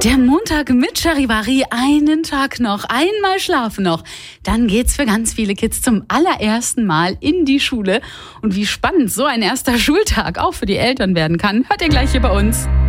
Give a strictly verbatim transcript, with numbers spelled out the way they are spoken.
Der Montag mit Charivari, einen Tag noch, einmal schlafen noch. Dann geht's für ganz viele Kids zum allerersten Mal in die Schule. Und wie spannend so ein erster Schultag auch für die Eltern werden kann, hört ihr gleich hier bei uns.